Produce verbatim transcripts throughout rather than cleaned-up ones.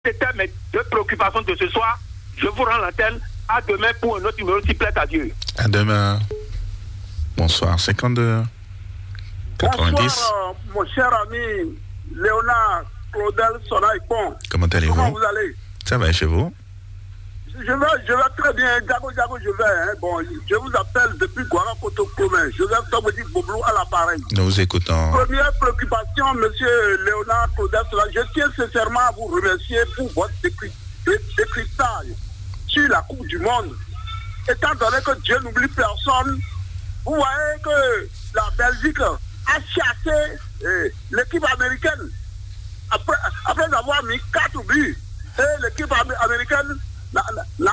C'était mes deux préoccupations de ce soir. Je vous rends l'antenne. À demain pour un autre numéro, s'il plaît à Dieu. À demain. Bonsoir. cinquante-deux quatre-vingt-dix. Bonsoir, mon cher ami Léonard Claudel Sonaïpon. Comment allez-vous? Comment vous allez? Ça va chez vous? Je vais, je vais très bien. Gago, Gago, je vais. Hein. Bon, je vous appelle depuis Guarapoto Commun. Je vais comme dire Boblou à l'appareil. Nous vous écoutons. Première préoccupation, monsieur Léonard Claudel Sonaïpon. Je tiens sincèrement à vous remercier pour votre décryptage sur la Coupe du Monde. Étant donné que Dieu n'oublie personne, vous voyez que la Belgique a chassé eh, l'équipe américaine après, après avoir mis quatre buts. Et l'équipe américaine n'a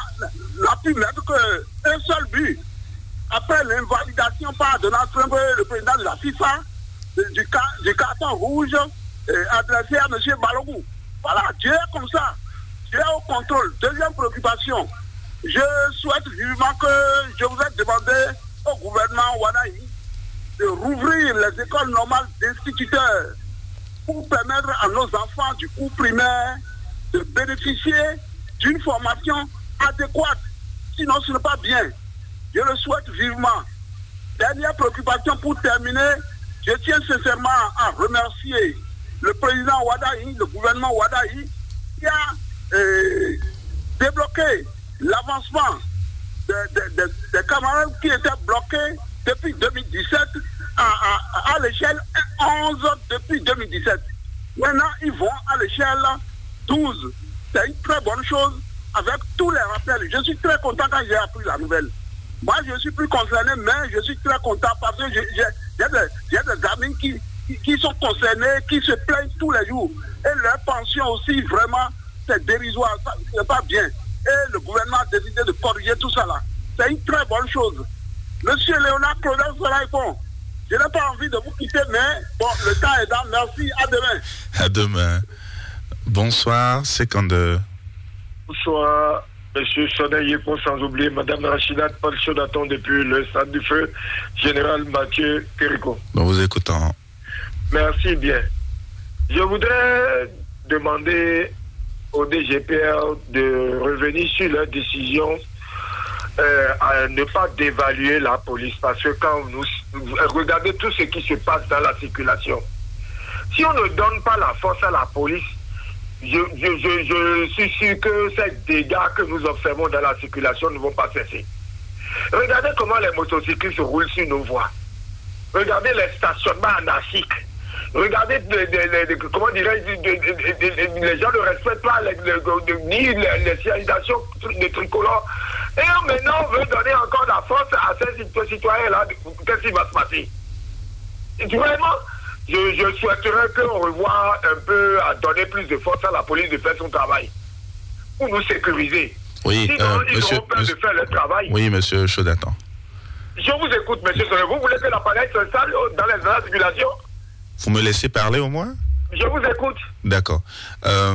pu mettre qu'un seul but. Après l'invalidation par Donald Trump, le président de la FIFA, du, du carton rouge eh, adressé à M. Balogou. Voilà, Dieu est comme ça. Dieu est au contrôle. Deuxième préoccupation. Je souhaite vivement que je vous ai demandé au gouvernement Wadaï de rouvrir les écoles normales d'instituteurs pour permettre à nos enfants du cours primaire de bénéficier d'une formation adéquate. Sinon, ce n'est pas bien. Je le souhaite vivement. Dernière préoccupation pour terminer, je tiens sincèrement à remercier le président Wadaï, le gouvernement Wadaï, qui a euh, débloqué l'avancement des de, de, de camarades qui étaient bloqués depuis deux mille dix-sept à, à, à l'échelle onze depuis deux mille dix-sept. Maintenant, ils vont à l'échelle douze. C'est une très bonne chose avec tous les rappels. Je suis très content quand j'ai appris la nouvelle. Moi, je suis plus concerné, mais je suis très content parce que j'ai des, des amis qui, qui, qui sont concernés, qui se plaignent tous les jours. Et leur pension aussi, vraiment, c'est dérisoire. Ça, c'est pas bien. Et le gouvernement a décidé de corriger tout ça là. C'est une très bonne chose. Monsieur Léonard Claudel Sonaïpon, je n'ai pas envie de vous quitter, mais bon, le temps est là. Merci, à demain. À demain. Bonsoir, cinquante-deux. Bonsoir, monsieur Sonaïpon, sans oublier madame Rachida Paul-Chodaton depuis le Stade du Feu, général Mathieu Kériko. Bon, vous écoutons. Merci bien. Je voudrais demander au D G P R de revenir sur leur décision euh, à ne pas dévaluer la police, parce que quand nous regardez tout ce qui se passe dans la circulation, si on ne donne pas la force à la police, je, je, je, je suis sûr que ces dégâts que nous observons dans la circulation ne vont pas cesser. Regardez comment les motocyclistes roulent sur nos voies. Regardez les stationnements anarchiques. Regardez de, de, de, de, comment dirais-je, les gens ne respectent pas les, les, les, ni les, les signalisations de tricolore. Et maintenant, on veut donner encore la force à ces citoyens-là. Qu'est-ce qui va se passer? Vraiment, je, je souhaiterais qu'on revoie un peu à donner plus de force à la police de faire son travail. Pour nous sécuriser. Oui, Sinon, euh, ils monsieur, auront peur monsieur, de faire le travail. Oui, monsieur Chodatan. Je vous écoute, monsieur Soleil. Vous voulez que l'appareil s'installe dans les dans la circulation? Vous me laissez parler au moins? Je vous écoute. D'accord. Euh,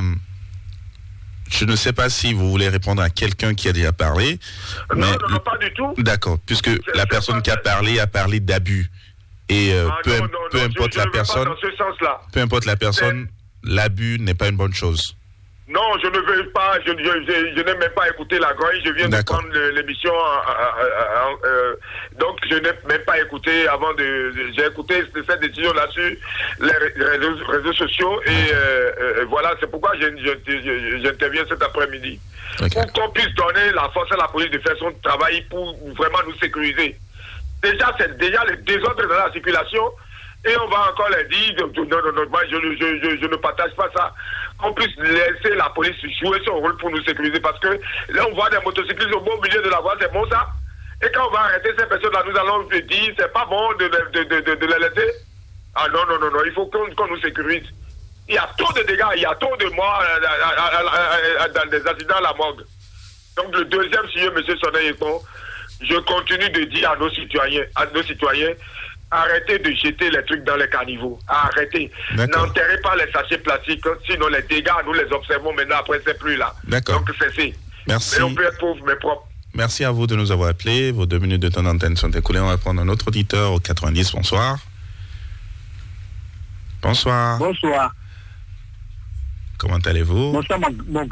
je ne sais pas si vous voulez répondre à quelqu'un qui a déjà parlé. Non, mais non, non, pas du tout. D'accord, puisque C'est- la c'est personne pas- qui a parlé a parlé d'abus. Et euh, Ah, peu, non, im- non, peu non, importe je, la je ne vais personne, pas dans ce sens-là. peu importe la personne, l'abus n'est pas une bonne chose. Non, je ne veux pas, je, je, je, je n'ai même pas écouté la grogne, je viens de D'accord. prendre le- l'émission, euh, euh, euh, euh, donc je n'ai même pas écouté avant de, j'ai écouté cette décision-là sur les réseaux, réseaux sociaux et euh, euh, voilà, c'est pourquoi je- je- je- j'interviens cet après-midi. Ok. Pour qu'on puisse donner la force à la police de faire son travail pour vraiment nous sécuriser. Déjà, c'est déjà le désordre dans la circulation. Et on va encore les dire, non, non, non, moi je, je, je, je ne partage pas ça. Qu'on puisse laisser la police jouer son rôle pour nous sécuriser. Parce que là, on voit des motocyclistes au beau milieu de la voie, c'est bon ça. Et quand on va arrêter ces personnes-là, nous allons dire, c'est pas bon de, de, de, de, de les laisser. Ah non, non, non, non, il faut qu'on, qu'on nous sécurise. Il y a trop de dégâts, il y a trop de morts dans des accidents à la morgue. Donc le deuxième sujet, M. Sonaïpon, je continue de dire à nos citoyens, à nos citoyens, arrêtez de jeter les trucs dans les caniveaux. Arrêtez. D'accord. N'enterrez pas les sachets plastiques, sinon les dégâts, nous les observons maintenant, après c'est plus là. D'accord. Donc cessez. Merci. Mais on peut être pauvre, mais propre. Merci à vous de nous avoir appelés. Vos deux minutes de temps d'antenne sont écoulées. On va prendre un autre auditeur au quatre-vingt-dix. Bonsoir. Bonsoir. Bonsoir. comment allez-vous? Bonsoir, mon, mon